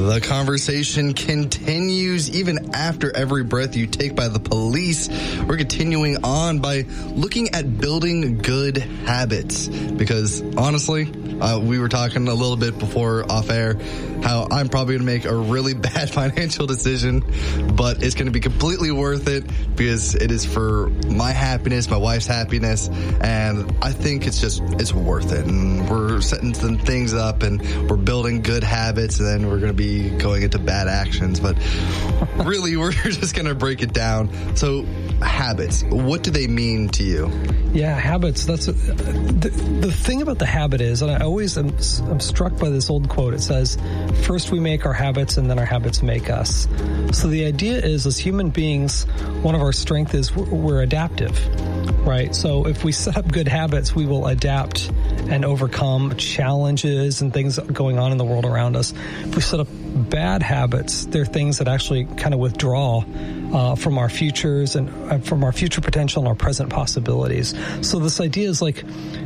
The conversation continues even after every breath you take by the police. We're continuing on by looking at building good habits because honestly, we were talking a little bit before off air how I'm probably going to make a really bad financial decision, but it's going to be completely worth it because it is for my happiness, my wife's happiness, and I think it's worth it. And we're setting some things up and we're building good habits, and then we're going to be going into bad actions. But really, we're just going to break it down. So habits, what do they mean to you? Yeah, habits. That's the thing about the habit is, and I always am struck by this old quote. It says, first we make our habits and then our habits make us. So the idea is, as human beings, one of our strengths is we're adaptive, right? So if we set up good habits, we will adapt and overcome challenges and things going on in the world around us. If we set up bad habits, they're things that actually kind of withdraw from our futures and from our future potential and our present possibilities. So this idea is like,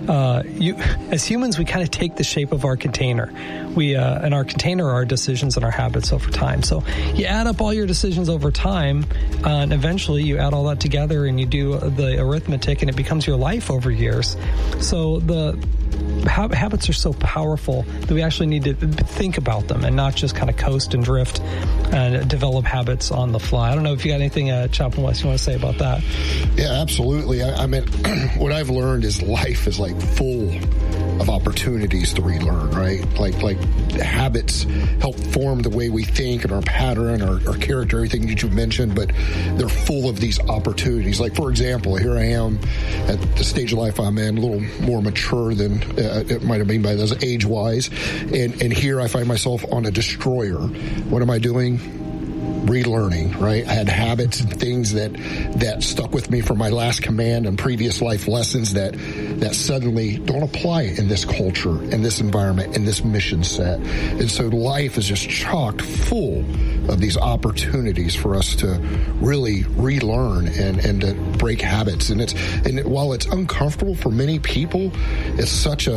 as humans, we kind of take the shape of our container. And our container are our decisions and our habits over time. So you add up all your decisions over time, and eventually you add all that together and you do the arithmetic, and it becomes your life over years. So the habits are so powerful that we actually need to think about them and not just kind of coast and drift and develop habits on the fly. I don't know if you got anything, Chaplain West, you want to say about that? Yeah, absolutely. I mean, what I've learned is life is like full of opportunities to relearn, right? Like habits help form the way we think and our pattern, our character, everything that you mentioned, but they're full of these opportunities. Like, for example, here I am at the stage of life I'm in, a little more mature than it might have been by those age-wise, and here I find myself on a destroyer. What am I doing? Relearning, right? I had habits and things that stuck with me from my last command and previous life lessons that suddenly don't apply in this culture, in this environment, in this mission set. And so life is just chocked full of these opportunities for us to really relearn and to break habits. And while it's uncomfortable for many people, it's such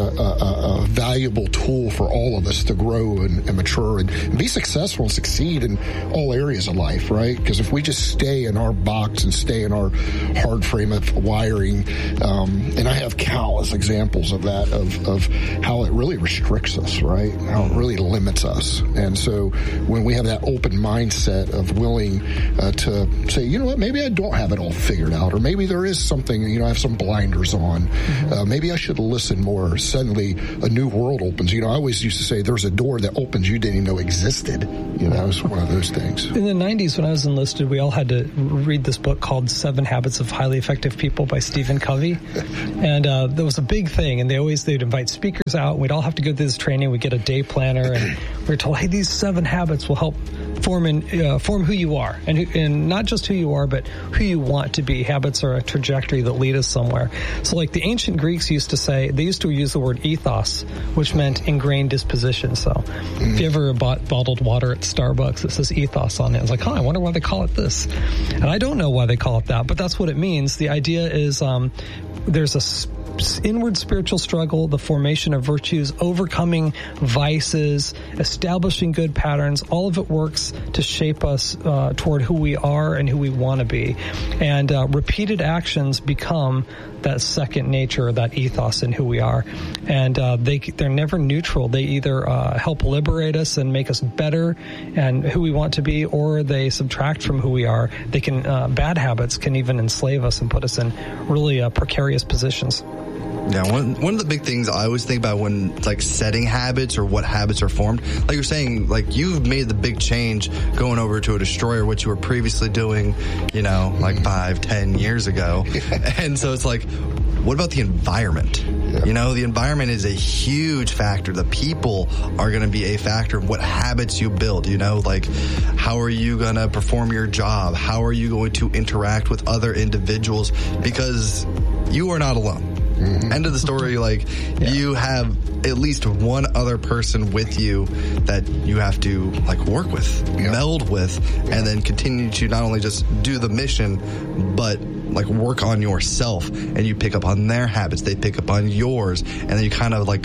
a valuable tool for all of us to grow and mature and be successful and succeed in all areas of life, right? Because if we just stay in our box and stay in our hard frame of wiring, and I have countless examples of that, of how it really restricts us, right? How it really limits us. And so when we have that open mindset of willing to say, you know what, maybe I don't have it all figured out, or maybe there is something, I have some blinders on. Maybe I should listen more. Suddenly a new world opens. I always used to say there's a door that opens you didn't even know existed. That was one of those things. In the 90s, when I was enlisted, we all had to read this book called 7 Habits of Highly Effective People by Stephen Covey. And there was a big thing, and they'd invite speakers out. We'd all have to go through this training. We'd get a day planner, and we were told, hey, these 7 habits will help form who you are, and not just who you are, but who you want to be. Habits are a trajectory that lead us somewhere. So like the ancient Greeks used to use the word ethos, which meant ingrained disposition. So if you ever bought bottled water at Starbucks, it says ethos on it. It's like, I wonder why they call it this. And I don't know why they call it that, but that's what it means. The idea is there's a inward spiritual struggle, the formation of virtues, overcoming vices, establishing good patterns. All of it works to shape us toward who we are and who we want to be. And repeated actions become that second nature, that ethos in who we are. And they're never neutral. They either help liberate us and make us better and who we want to be, or they subtract from who we are. They can bad habits can even enslave us and put us in really precarious positions. Yeah, one of the big things I always think about when like setting habits or what habits are formed, like you're saying, like you've made the big change going over to a destroyer, what you were previously doing, like 5-10 years ago. And so it's like, what about the environment? Yeah. The environment is a huge factor. The people are going to be a factor of what habits you build, like how are you going to perform your job? How are you going to interact with other individuals? Because you are not alone. Mm-hmm. End of the story. You have at least one other person with you that you have to work with, meld with, and then continue to not only just do the mission, but work on yourself. And you pick up on their habits, they pick up on yours, and then you kind of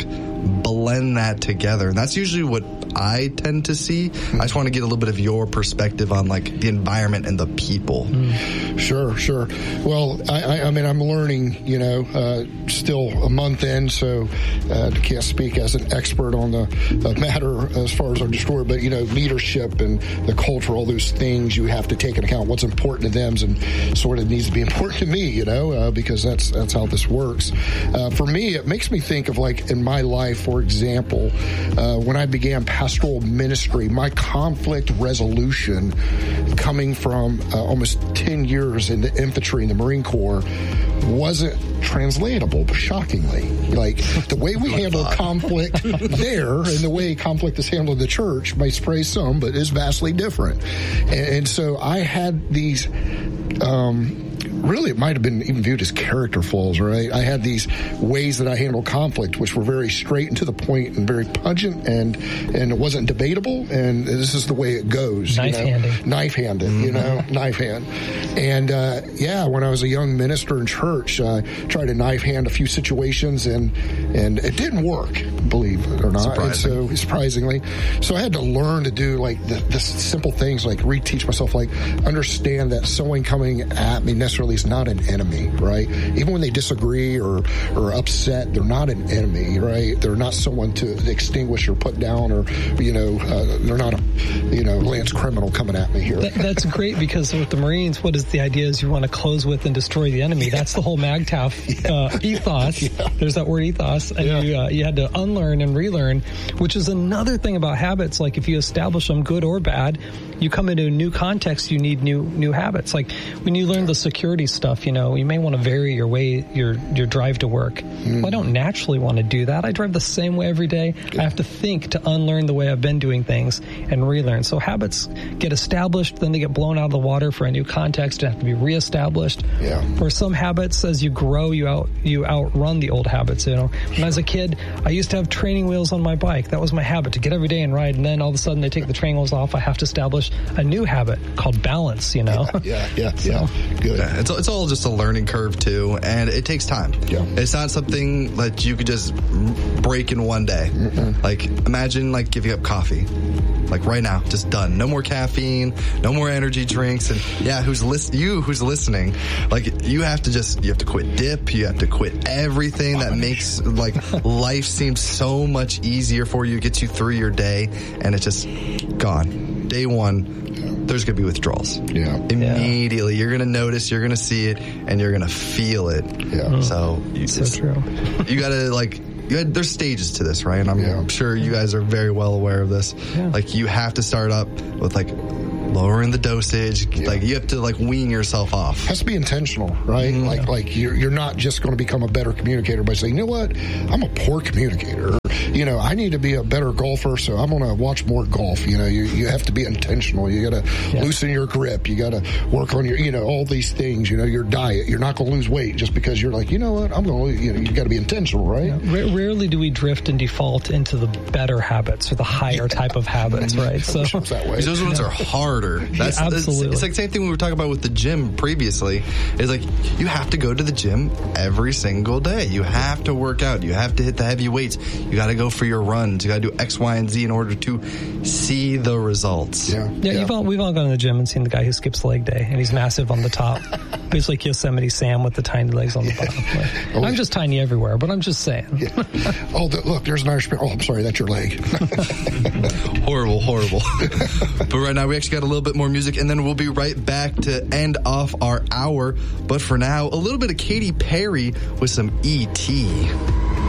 blend that together. And that's usually what I tend to see. I just want to get a little bit of your perspective on like the environment and the people. Sure. Well, I mean, I'm learning, still a month in, so can't speak as an expert on the matter as far as our destroyer, but, leadership and the culture, all those things you have to take into account. What's important to them and sort of needs to be important to me, because that's how this works. For me, it makes me think of like in my life, for example, when I began pastoral ministry, my conflict resolution coming from almost 10 years in the infantry in the Marine Corps wasn't translatable, shockingly. Like the way we handle conflict there and the way conflict is handled in the church may surprise some, but is vastly different. And so I had these really, it might have been even viewed as character flaws, right? I had these ways that I handled conflict, which were very straight and to the point and very pungent, and it wasn't debatable, and this is the way it goes. Knife-handed. Knife hand. And, when I was a young minister in church, I tried to knife hand a few situations, and it didn't work, believe it or not. Surprisingly. So I had to learn to do, like, the simple things, like reteach myself, like, understand that someone coming at me necessarily is not an enemy, right? Even when they disagree or upset, they're not an enemy, right? They're not someone to extinguish or put down, or they're not a lance criminal coming at me here. That's great, because with the Marines, what is the idea is you want to close with and destroy the enemy. That's the whole MAGTF ethos. Yeah. There's that word ethos, and you had to unlearn and relearn, which is another thing about habits. Like if you establish them, good or bad, you come into a new context, you need new habits. Like when you learn the security stuff, you may want to vary your drive to work. Well, I don't naturally want to do that. I drive the same way every day. I have to think to unlearn the way I've been doing things and relearn. So habits get established, then they get blown out of the water for a new context and have to be reestablished. Yeah. For some habits, as you grow, you outrun the old habits. When I was a kid, I used to have training wheels on my bike. That was my habit, to get every day and ride. And then all of a sudden, they take the training wheels off. I have to establish a new habit called balance. Yeah. Good. Yeah, it's all just a learning curve too, and it takes time. Yeah. It's not something that you could just break in one day. Mm-mm. Like imagine like giving up coffee. Like right now, just done. No more caffeine, no more energy drinks, and who's listening, like you have to quit dip, you have to quit everything that makes like life seem so much easier for you, gets you through your day, and it's just gone. Day one. There's going to be withdrawals. Yeah. Immediately. You're going to notice, you're going to see it, and you're going to feel it. Yeah. So true. You got to, there's stages to this, right? And I'm sure you guys are very well aware of this. Yeah. Like, you have to start up with, like, lowering the dosage. Yeah. Like, you have to, like, wean yourself off. It has to be intentional, right? Mm-hmm. Like you're not just going to become a better communicator by saying, you know what, I'm a poor communicator. I need to be a better golfer, so I'm going to watch more golf. You have to be intentional. You got to loosen your grip. You got to work on your, all these things, your diet. You're not going to lose weight just because you're like, you know what, I'm going to, you got to be intentional, right? Yeah. Rarely do we drift and default into the better habits or the higher type of habits, right? So that way. Those ones are harder. That's absolutely. It's like the same thing we were talking about with the gym previously. It's like you have to go to the gym every single day. You have to work out. You have to hit the heavy weights. You got to go for your runs. You got to do X, Y, and Z in order to see the results. Yeah. We've all gone to the gym and seen the guy who skips leg day, and he's massive on the top. He's like Yosemite Sam with the tiny legs on the bottom. Like, I'm just tiny everywhere, but I'm just saying. Yeah. Look, there's an Irishman. Oh, I'm sorry, that's your leg. Horrible. But right now, we actually got a little bit more music, and then we'll be right back to end off our hour. But for now, a little bit of Katy Perry with some E.T.